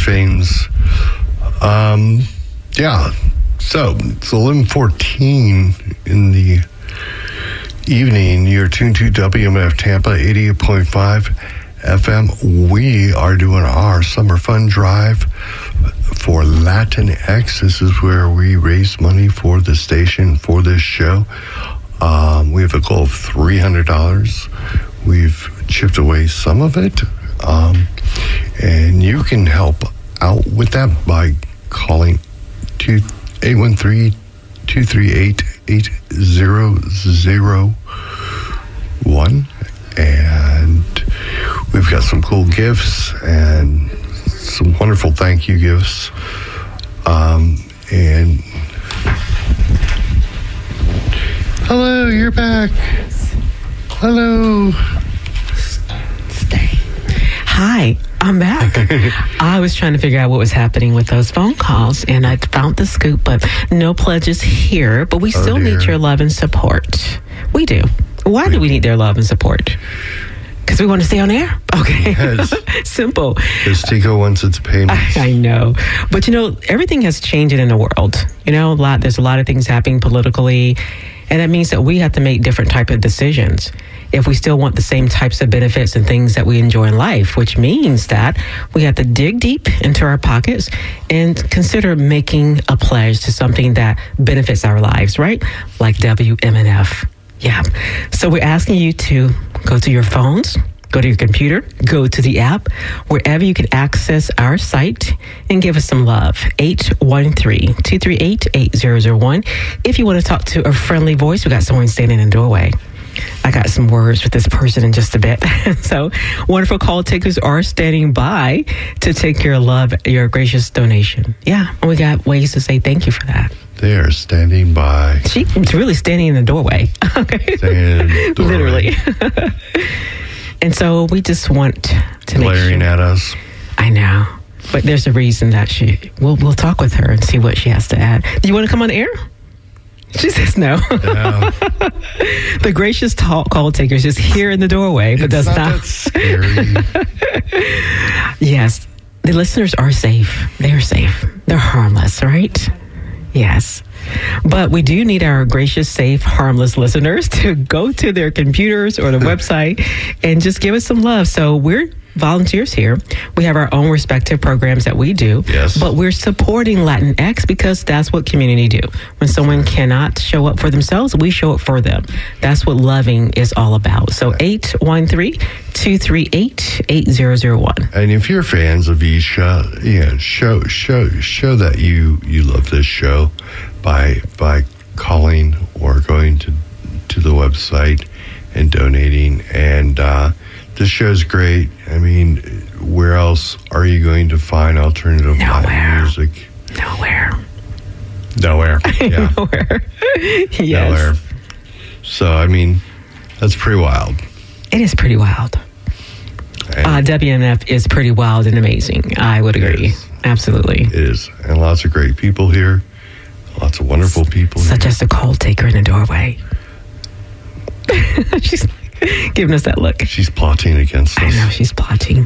Fames. Yeah, so it's 11:14 in the evening. You're tuned to WMF Tampa 88.5 FM. We are doing our summer fun drive for Latinx. This is where we raise money for the station for this show. We have a goal of $300. We've chipped away some of it. And you can help out with that by calling 813-238-8001. And we've got some cool gifts and some wonderful thank you gifts. And hello, you're back. Hello. Hi, I'm back. I was trying to figure out what was happening with those phone calls, and I found the scoop, but no pledges here. But we still need your love and support. We do. Why do we need their love and support? Because we want to stay on air? Okay. Yes. Simple. Because Tico wants its payments. I know. But, everything has changed in the world. There's a lot of things happening politically, and that means that we have to make different type of decisions if we still want the same types of benefits and things that we enjoy in life, which means that we have to dig deep into our pockets and consider making a pledge to something that benefits our lives, right? Like WMNF. Yeah. So we're asking you to go to your phones, go to your computer, go to the app, wherever you can access our site and give us some love. 813-238-8001. If you want to talk to a friendly voice, we got someone standing in the doorway. I got some words with this person in just a bit. So wonderful call takers are standing by to take your love, your gracious donation. Yeah, and we got ways to say thank you for that. They are standing by. She's really standing in the doorway. Okay. Standing in the doorway. Literally. And so we just want to glaring make sure. At us. I know. But there's a reason that we'll talk with her and see what she has to add. Do you want to come on air? She says no. Yeah. The gracious call taker is just here in the doorway, but does not. That scary. Yes. The listeners are safe. They are safe. They're harmless, right? Yes. But we do need our gracious, safe, harmless listeners to go to their computers or the website and just give us some love. So we're volunteers here. We have our own respective programs that we do. Yes. But we're supporting Latinx because that's what community do. When someone cannot show up for themselves, we show up for them. That's what loving is all about. So 813-238-8001. And if you're fans of Isha, show that you love this show by calling or going to the website and donating. And this show's great. I mean, where else are you going to find alternative Latin music? Nowhere. Yeah. Nowhere. Yes. Nowhere. So, I mean, that's pretty wild. It is pretty wild. WMF is pretty wild and amazing. I would agree. Absolutely. It is. And lots of great people here. Lots of wonderful people Such as the call taker in the doorway. She's giving us that look. She's plotting against us. I know, she's plotting.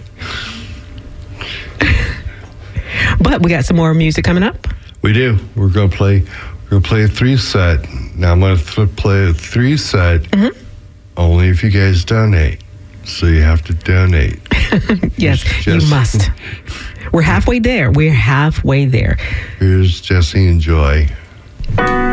But we got some more music coming up. We do. We're going to play a 3-set. Now I'm going to play a 3-set only if you guys donate. So you have to donate. Yes, you must. We're halfway there. Here's Jesse and Joy.